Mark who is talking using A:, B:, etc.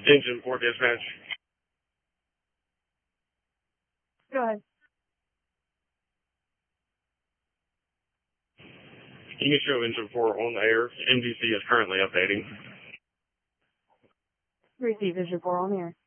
A: Engine 4 dispatch.
B: Go ahead.
A: You can show engine 4 on the air. NBC is currently updating.
B: Receive engine 4 on the air.